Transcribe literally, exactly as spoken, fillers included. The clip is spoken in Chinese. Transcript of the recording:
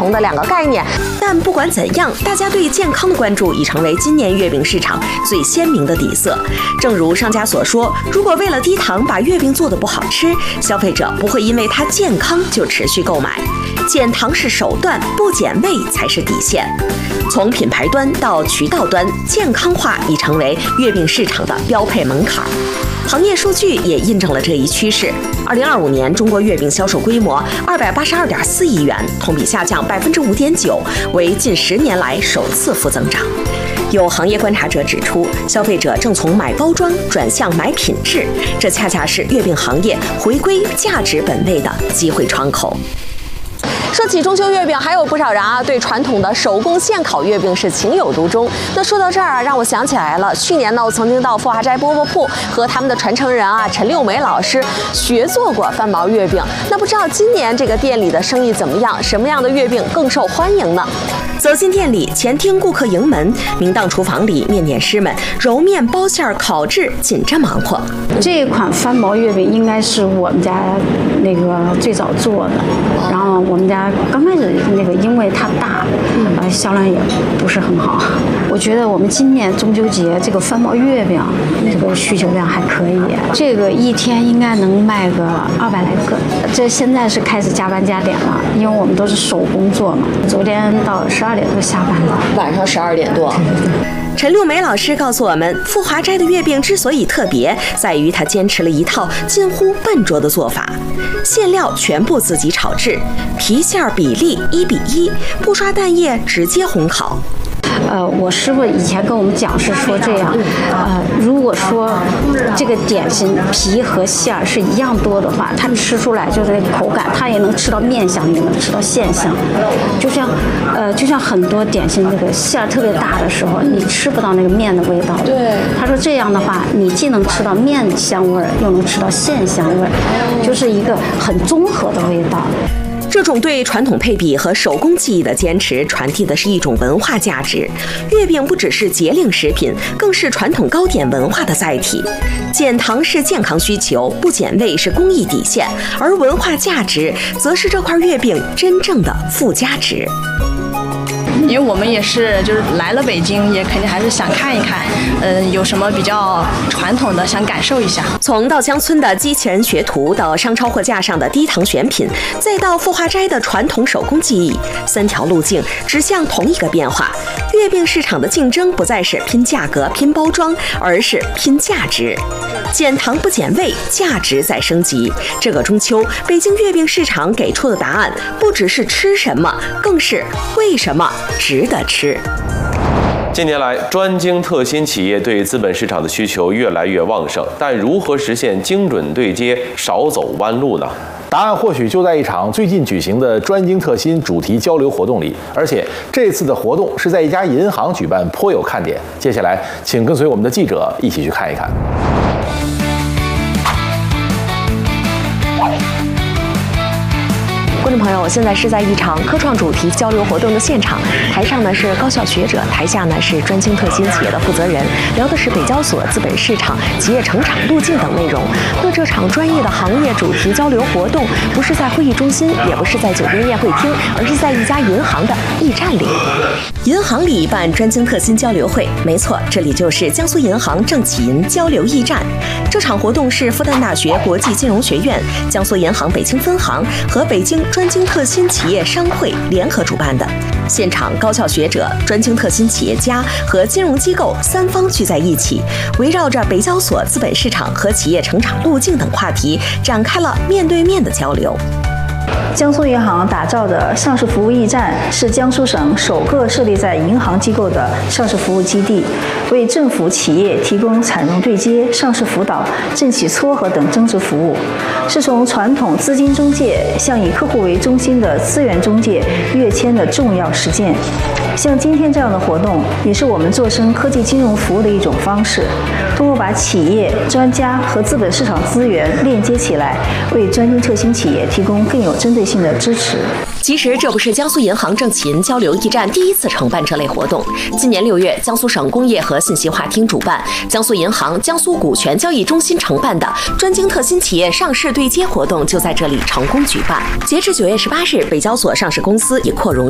同的两个概念。但不管怎样，大家对健康的关注已成为今年月饼市场最鲜明的底色。正如商家所说，如果为了低糖把月饼做得不好吃，消费者不会因为它健康就持续购买。减糖是手段，不减味才是底线。从品牌端到渠道端，健康化已成为月饼市场的标配门槛。行业数据也印证了这一趋势。二零二五年，中国月饼销售规模二百八十二点四亿元，同比下降百分之五点九，为近十年来首次负增长。有行业观察者指出，消费者正从买包装转向买品质，这恰恰是月饼行业回归价值本位的机会窗口。说起中秋月饼，还有不少人啊对传统的手工现烤月饼是情有独钟。那说到这儿啊，让我想起来了，去年呢，我曾经到富华斋饽饽铺和他们的传承人啊陈六梅老师学做过翻毛月饼。那不知道今年这个店里的生意怎么样？什么样的月饼更受欢迎呢？走进店里，前厅顾客迎门，明档厨房里，面点师们揉面、包馅、烤制，紧着忙活。 这款翻毛月饼应该是我们家那个最早做的，然后我们家刚开始那个因为它大，呃，销量也不是很好。我觉得我们今年中秋节这个翻毛月饼这个需求量还可以，这个一天应该能卖个二百来个。这现在是开始加班加点了，因为我们都是手工做嘛。昨天到十二点多下班了， 晚上十二点多。陈六梅老师告诉我们，富华斋的月饼之所以特别，在于它坚持了一套近乎笨拙的做法，馅料全部自己炒制，皮馅比例一比一，不刷蛋液，直接烘烤。 呃，我师傅以前跟我们讲是说这样，呃，如果说这个点心皮和馅儿是一样多的话，它吃出来就是那个口感，它也能吃到面香，也能吃到馅香。就像，呃，就像很多点心那个馅儿特别大的时候，你吃不到那个面的味道。 对。 他说这样的话，你既能吃到面香味儿，又能吃到馅香味儿，就是一个很综合的味道。 这种对传统配比和手工技艺的坚持，传递的是一种文化价值。月饼不只是节令食品，更是传统糕点文化的载体。减糖是健康需求，不减味是工艺底线，而文化价值则是这块月饼真正的附加值。 因为我们也是就是来了北京，也肯定还是想看一看，呃，有什么比较传统的想感受一下。 从稻香村的机器人学徒，到商超货架上的低糖选品，再到富华斋的传统手工技艺，三条路径指向同一个变化。月饼市场的竞争不再是拼价格、拼包装，而是拼价值。减糖不减味，价值在升级。这个中秋，北京月饼市场给出的答案不只是吃什么，更是为什么值得吃。 近年来，专精特新企业对资本市场的需求越来越旺盛，但如何实现精准对接，少走弯路呢？ 答案或许就在一场最近举行的专精特新主题交流活动里，而且这次的活动是在一家银行举办，颇有看点。接下来，请跟随我们的记者一起去看一看。 观众朋友，现在是在一场科创主题交流活动的现场，台上呢是高校学者，台下呢是专精特新企业的负责人，聊的是北交所、资本市场、企业成长路径等内容。那这场专业的行业主题交流活动，不是在会议中心，也不是在酒店宴会厅，而是在一家银行的驿站里。银行里办专精特新交流会，没错，这里就是江苏银行政企银交流驿站。这场活动是复旦大学国际金融学院、江苏银行北京分行和北京专精特新企业商会联合主办的。现场高校学者、专精特新企业家和金融机构三方聚在一起，围绕着北交所、资本市场和企业成长路径等话题，展开了面对面的交流。 江苏银行打造的上市服务驿站是江苏省首个设立在银行机构的上市服务基地，为政府企业提供产融对接、上市辅导、政企撮合等增值服务，是从传统资金中介向以客户为中心的资源中介跃迁的重要实践。像今天这样的活动，也是我们做深科技金融服务的一种方式，通过把企业、专家和资本市场资源链接起来，为专精特新企业提供更有针对性的支持。 其实这不是江苏银行政企银交流驿站第一次承办这类活动。今年六月，江苏省工业和信息化厅主办，江苏银行、江苏股权交易中心承办的专精特新企业上市对接活动就在这里成功举办。截至九月十八日，北交所上市公司已扩容